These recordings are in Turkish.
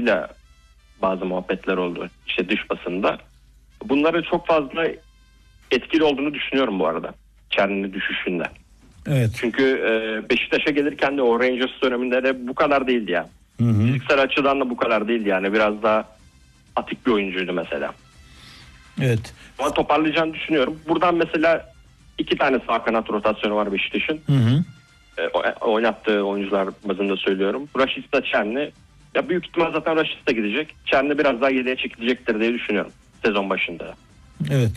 oyuncusuyla bazı muhabbetler oldu. İşte dış basında. Bunların çok fazla etkili olduğunu düşünüyorum bu arada. Çerni'nin düşüşünde. Evet. Çünkü Beşiktaş'a gelirken de o Rangers döneminde de bu kadar değildi ya. Fiziksel açıdan da bu kadar değildi yani. Biraz daha atik bir oyuncuydu mesela. Evet. Ama toparlayacağını düşünüyorum. Buradan mesela 2 tane sağ kanat rotasyonu var Beşiktaş'ın. Oynattığı oyuncular bazında söylüyorum. Rashica, Çerni. Ya büyük ihtimal zaten Rashica gidecek. Çerni biraz daha geriye çekilecektir diye düşünüyorum sezon başında. Evet.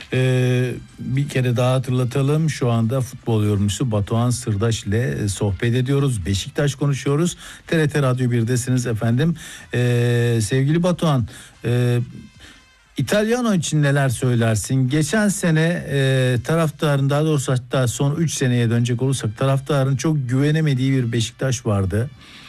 Bir kere daha hatırlatalım. Şu anda futbol yorumcusu Batuhan Sırdaş ile sohbet ediyoruz. Beşiktaş konuşuyoruz. TRT Radyo 1'desiniz efendim. Sevgili Batuhan, İtalyano için neler söylersin? Geçen sene taraftarın, daha doğrusu hatta son 3 seneye dönecek olursak, taraftarın çok güvenemediği bir Beşiktaş vardı.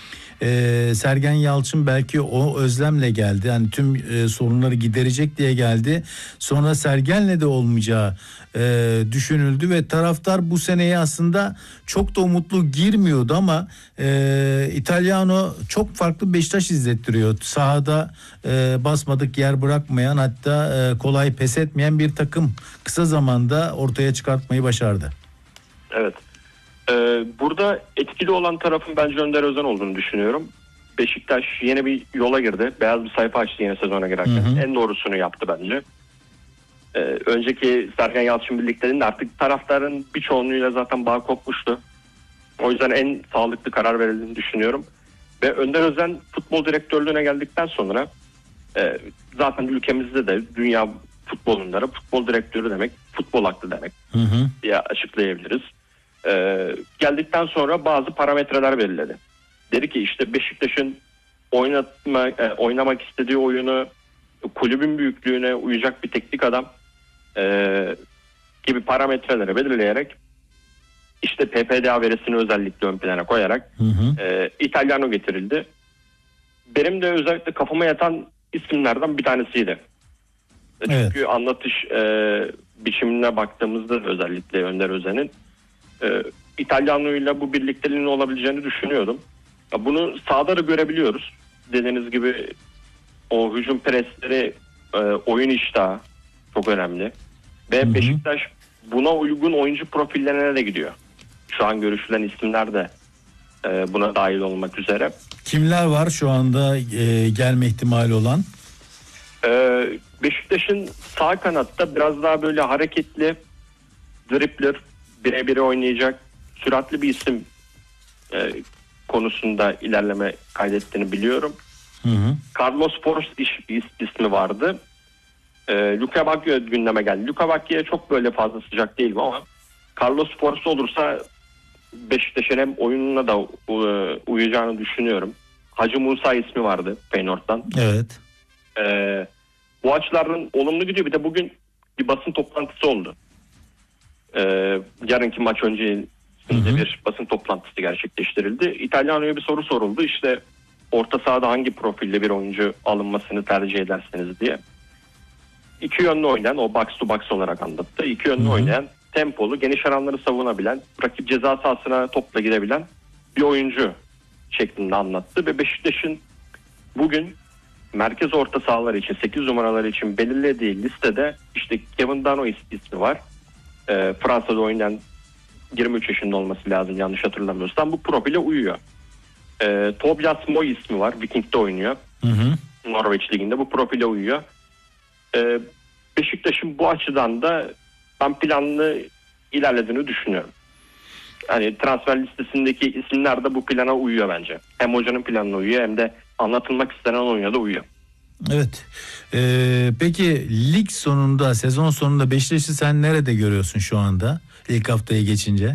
Sergen Yalçın belki o özlemle geldi. Yani tüm sorunları giderecek diye geldi. Sonra Sergen'le de olmayacağı düşünüldü ve taraftar bu seneye aslında çok da umutlu girmiyordu ama İtalyano çok farklı Beşiktaş izlettiriyor. Sahada basmadık yer bırakmayan, hatta kolay pes etmeyen bir takım kısa zamanda ortaya çıkartmayı başardı. Evet. Burada etkili olan tarafın bence Önder Özen olduğunu düşünüyorum. Beşiktaş yeni bir yola girdi. Beyaz bir sayfa açtı yeni sezona girerken. En doğrusunu yaptı bence. Önceki Sergen Yalçın birliklerinde artık taraftarın bir çoğunluğuyla zaten bağ kopmuştu. O yüzden en sağlıklı karar verildiğini düşünüyorum. Ve Önder Özen futbol direktörlüğüne geldikten sonra zaten ülkemizde de dünya futbolunda futbol direktörü demek futbol aklı demek diye açıklayabiliriz. Geldikten sonra bazı parametreler belirledi. Dedi ki işte Beşiktaş'ın oynamak istediği oyunu, kulübün büyüklüğüne uyacak bir teknik adam gibi parametreleri belirleyerek, işte PPDA verisini özellikle ön plana koyarak İtalyano getirildi. Benim de özellikle kafama yatan isimlerden bir tanesiydi. Çünkü evet, anlatış biçimine baktığımızda özellikle Önder Özen'in İtalyano'yla bu birlikteliğinin olabileceğini düşünüyordum. Bunu sahada da görebiliyoruz. Dediğiniz gibi o hücum presleri, oyun iştahı çok önemli. Ve Beşiktaş buna uygun oyuncu profillerine de gidiyor. Şu an görüşülen isimler de buna dahil olmak üzere. Kimler var şu anda gelme ihtimali olan? Beşiktaş'ın sağ kanatta biraz daha böyle hareketli, dribbler, birebir oynayacak, süratli bir isim konusunda ilerleme kaydettiğini biliyorum. Carlos Forst ismi vardı. Luka Bacchio gündeme geldi. Luka Bacchio'ya çok böyle fazla sıcak değilim ama Carlos Forst olursa Beşiktaş'ın hem oyununa da uyacağını düşünüyorum. Hacı Musa ismi vardı Feyenoord'dan. Evet. Bu açılardan olumlu gidiyor. Bir de bugün bir basın toplantısı oldu. Yarınki maç öncesinde bir basın toplantısı gerçekleştirildi. İtalyano'ya bir soru soruldu. İşte orta sahada hangi profilde bir oyuncu alınmasını tercih edersiniz diye. İki yönlü oynayan, o box to box olarak anlattı. İki yönlü oynayan, tempolu, geniş alanları savunabilen, rakip ceza sahasına topla gidebilen bir oyuncu şeklinde anlattı. Ve Beşiktaş'ın bugün merkez orta sahalar için, 8 numaralar için belirlediği listede işte Kevin Dano ismi var. Fransa'da oynayan, 23 yaşında olması lazım yanlış hatırlamıyorsam, bu profile uyuyor. Tobias Moy ismi var. Viking'de oynuyor. Norveç Ligi'nde bu profile uyuyor. Beşiktaş'ın bu açıdan da ben planlı ilerlediğini düşünüyorum. Hani transfer listesindeki isimler de bu plana uyuyor bence. Hem hocanın planına uyuyor hem de anlatılmak istenen oyuna da uyuyor. Evet. Peki lig sonunda, sezon sonunda Beşiktaş'ı sen nerede görüyorsun şu anda? İlk haftayı geçince.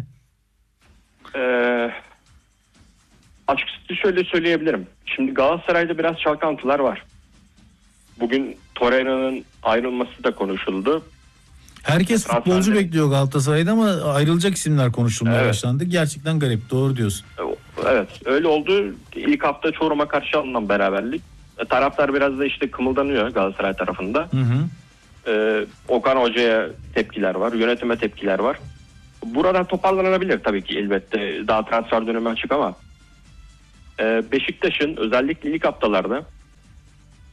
Açıkçası şöyle söyleyebilirim. Şimdi Galatasaray'da biraz çalkantılar var. Bugün Torreira'nın ayrılması da konuşuldu. Herkes futbolcu bekliyor Galatasaray'da ama ayrılacak isimler konuşulmaya başlandı. Gerçekten garip, doğru diyorsun. Evet, öyle oldu. İlk hafta Çorum'a karşı alınan beraberlik. Taraftar biraz da işte kımıldanıyor Galatasaray tarafında. Okan Hoca'ya tepkiler var, yönetime tepkiler var. Buradan toparlanabilir tabii ki elbette. Daha transfer dönemi açık ama Beşiktaş'ın özellikle ilk haftalarda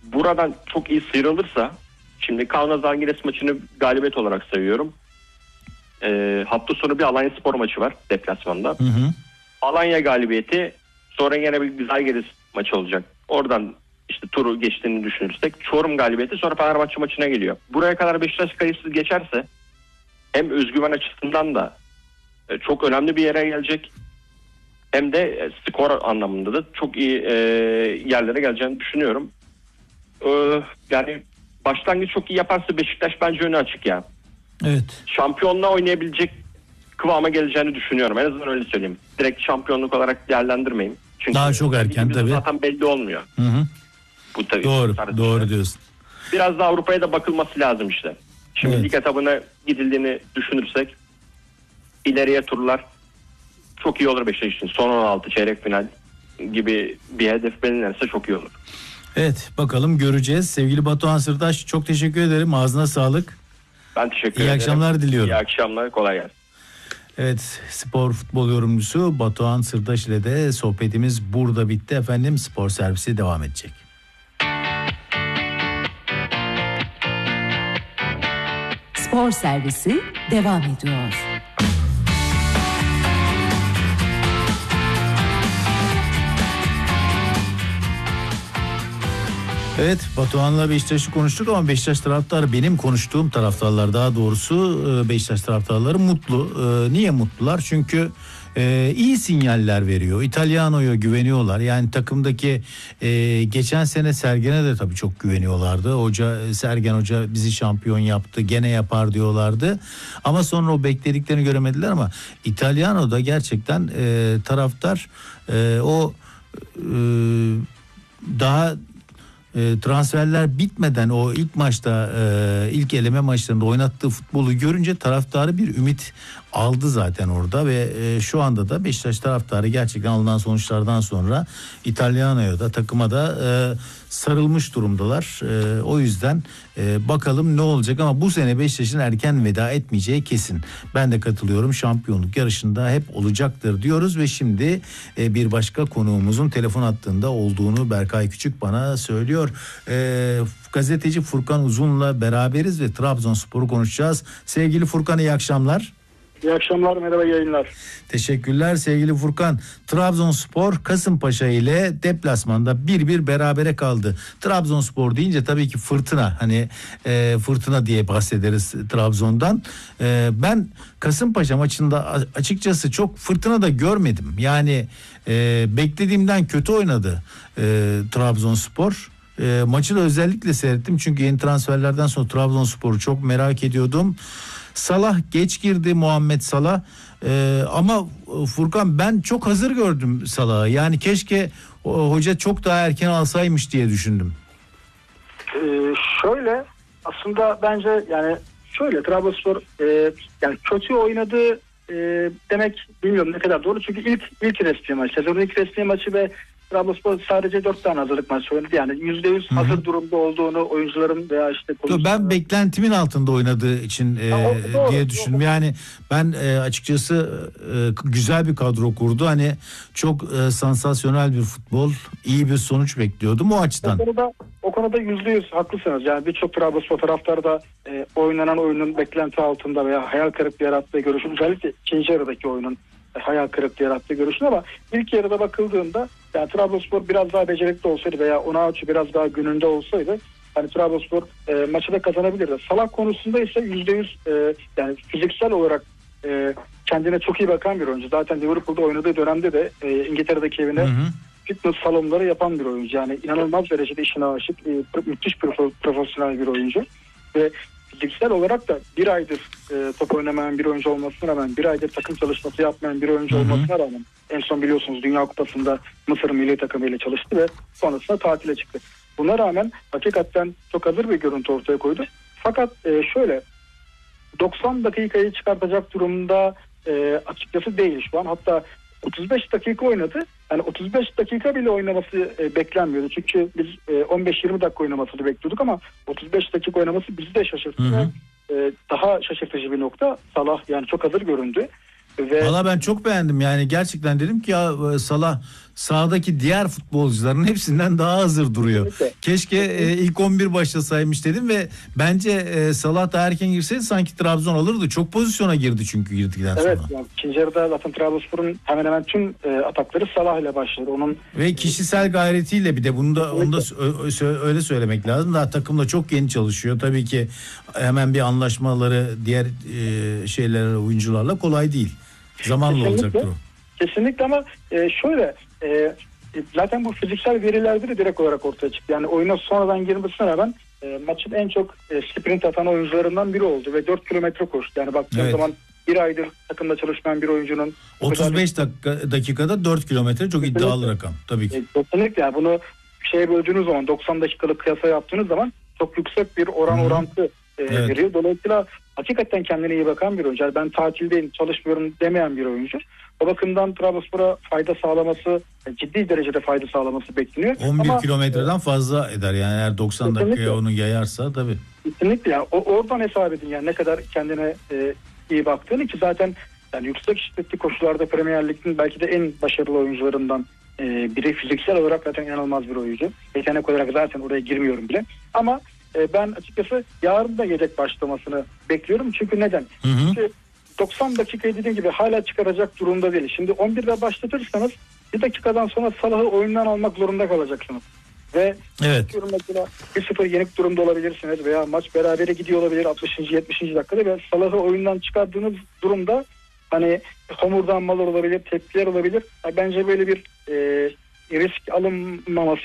buradan çok iyi sıyrılırsa, şimdi Kaunas Žalgiris maçını galibiyet olarak sayıyorum. Hafta sonu bir Alanyaspor maçı var deplasmanda. Hı hı. Alanya galibiyeti, sonra yine bir Žalgiris maçı olacak. Oradan işte turu geçtiğini düşünürsek Çorum galibiyeti, sonra Fenerbahçe maçına geliyor. Buraya kadar Beşiktaş kayıpsız geçerse hem özgüven açısından da çok önemli bir yere gelecek, hem de skor anlamında da çok iyi yerlere geleceğini düşünüyorum. Yani başlangıç çok iyi yaparsa Beşiktaş bence önü açık ya. Evet. Şampiyonluğa oynayabilecek kıvama geleceğini düşünüyorum. En azından öyle söyleyeyim. Direkt şampiyonluk olarak değerlendirmeyin. Çünkü daha çok erken tabii. Zaten belli olmuyor. Hı hı. Bu tabii Doğru diyorsun. Biraz da Avrupa'ya da bakılması lazım işte. Şimdi lig etabına gidildiğini düşünürsek ileriye turlar çok iyi olur Beşiktaş için. Son 16 çeyrek final gibi bir hedef belirlenirse çok iyi olur. Evet, bakalım göreceğiz. Sevgili Batuhan Sırtaş, çok teşekkür ederim. Ağzına sağlık. Ben teşekkür ederim. İyi akşamlar diliyorum. İyi akşamlar, kolay gelsin. Evet, spor futbol yorumcusu Batuhan Sırtaş ile de sohbetimiz burada bitti efendim. Spor servisi devam edecek. Spor servisi devam ediyor. Evet, Batuhan'la Beşiktaş'ı konuştuk ama Beşiktaş taraftarı, benim konuştuğum taraftarlar daha doğrusu, Beşiktaş taraftarları mutlu. Niye mutlular? Çünkü iyi sinyaller veriyor. İtalyano'ya güveniyorlar. Yani takımdaki geçen sene Sergen'e de tabii çok güveniyorlardı. Sergen Hoca bizi şampiyon yaptı, gene yapar diyorlardı. Ama sonra o beklediklerini göremediler ama İtalyano'da gerçekten taraftar daha transferler bitmeden o ilk maçta, ilk eleme maçlarında oynattığı futbolu görünce taraftarı bir ümit aldı zaten orada ve şu anda da Beşiktaş taraftarı gerçekten alınan sonuçlardan sonra İtalyano'ya da takıma da sarılmış durumdalar. O yüzden bakalım ne olacak ama bu sene Beşiktaş'ın erken veda etmeyeceği kesin. Ben de katılıyorum. Şampiyonluk yarışında hep olacaktır diyoruz ve şimdi bir başka konuğumuzun telefon hattında olduğunu Berkay Küçük bana söylüyor. Gazeteci Furkan Uzun'la beraberiz ve Trabzonspor'u konuşacağız. Sevgili Furkan, iyi akşamlar. İyi akşamlar, merhaba, yayınlar. Teşekkürler sevgili Furkan. Trabzonspor Kasımpaşa ile deplasmanda 1-1 berabere kaldı. Trabzonspor deyince tabii ki fırtına, hani fırtına diye bahsederiz Trabzon'dan. Ben Kasımpaşa maçında açıkçası çok fırtına da görmedim. Yani beklediğimden kötü oynadı Trabzonspor. Maçı da özellikle seyrettim çünkü yeni transferlerden sonra Trabzonspor'u çok merak ediyordum. Salah geç girdi, Muhammed Salah, ama Furkan, ben çok hazır gördüm Salah'ı. Yani keşke hoca çok daha erken alsaymış diye düşündüm. Şöyle aslında bence yani şöyle Trabzonspor yani kötü oynadı demek bilmiyorum ne kadar doğru. Çünkü ilk resmi maç, sezonun ilk resmi maçı ve Trabzonspor sadece 4 tane hazırlık maçı oynadı. Yani %100 hazır durumda olduğunu oyuncuların veya işte ben beklentimin altında oynadığı için doğru, diye düşündüm. Yani ben açıkçası güzel bir kadro kurdu. Hani çok sansasyonel bir futbol, iyi bir sonuç bekliyordum o açıdan. O konuda %100 haklısınız. Yani birçok Trabzonspor taraftarı da oynanan oyunun beklenti altında veya hayal kırıklığı yarattığı görüşün, özellikle ikinci yarıdaki oyunun hayal kırıklığı yarattığı görüşün, ama ilk yarıda bakıldığında yani Trabzonspor biraz daha becerikli olsaydı veya Onaçu biraz daha gününde olsaydı hani Trabzonspor maçı da kazanabilirdi. Salah konusunda ise %100 yani fiziksel olarak kendine çok iyi bakan bir oyuncu. Zaten Liverpool'da oynadığı dönemde de İngiltere'deki evine fitness salonları yapan bir oyuncu. Yani inanılmaz derecede işine aşık, müthiş profesyonel bir oyuncu ve fiziksel olarak da bir aydır top oynamayan bir oyuncu olmasına rağmen, bir aydır takım çalışması yapmayan bir oyuncu olmasına rağmen, en son biliyorsunuz Dünya Kupası'nda Mısır milli takımıyla çalıştı ve sonrasında tatile çıktı. Buna rağmen hakikaten çok hazır bir görüntü ortaya koydu. Fakat şöyle 90 dakikayı çıkartacak durumda açıkçası değil şu an. Hatta 35 dakika oynadı. Yani 35 dakika bile oynaması beklenmiyordu. Çünkü biz 15-20 dakika oynamasını bekliyorduk ama 35 dakika oynaması bizi de şaşırttı. Daha şaşırtıcı bir nokta, Salah yani çok hazır göründü. Valla ben çok beğendim, yani gerçekten dedim ki ya Salah sahadaki diğer futbolcuların hepsinden daha hazır duruyor. Kesinlikle. Keşke ilk 11 başlasaymış dedim ve bence Salah da erken girseydi sanki Trabzon alırdı. Çok pozisyona girdi çünkü girdikten sonra. Evet, yani ikinci yarıda zaten Trabzonspor'un hemen hemen tüm atakları Salah ile başladı. Onun Ve kişisel gayretiyle bir de onu da öyle söylemek lazım. Daha takım da çok yeni çalışıyor. Tabii ki hemen bir anlaşmaları diğer şeylerle, oyuncularla kolay değil. Zamanla olacaktır o. Kesinlikle ama şöyle zaten bu fiziksel verilerde de direkt olarak ortaya çıktı. Yani oyuna sonradan girmesine rağmen maçın en çok sprint atan oyuncularından biri oldu ve 4 kilometre koştu. Yani baktığım zaman bir aydır takımda çalışmayan bir oyuncunun 35 dakikada 4 kilometre çok iddialı rakam tabii ki. Kesinlikle yani bunu şeye böldüğünüz zaman 90 dakikalık kıyasa yaptığınız zaman çok yüksek bir orantı veriyor. Dolayısıyla hakikaten kendine iyi bakan bir oyuncu. Yani ben tatildeyim, çalışmıyorum demeyen bir oyuncu. O bakımdan Trabzonspor'a fayda sağlaması, ciddi derecede fayda sağlaması bekleniyor. 11 kilometreden fazla eder yani eğer 90 dakikaya onu yayarsa tabii. Kesinlikle yani oradan hesap edin yani ne kadar kendine iyi baktığını ki zaten yani yüksek şiddetli koşularda Premier Lig'in belki de en başarılı oyuncularından biri, fiziksel olarak zaten inanılmaz bir oyuncu. Yetenek olarak zaten oraya girmiyorum bile. Ama ben açıkçası yarın da yedek başlamasını bekliyorum. Çünkü neden? Çünkü 90 dakikayı dediğim gibi hala çıkaracak durumda değil. Şimdi 11'de başlatırsanız bir dakikadan sonra Salah'ı oyundan almak zorunda kalacaksınız. Ve mesela 1-0 yenik durumda olabilirsiniz veya maç berabere gidiyor olabilir 60. 70. dakikada ve Salah'ı oyundan çıkardığınız durumda hani homurdanmalar olabilir, tepkiler olabilir. Bence böyle bir risk alınmaması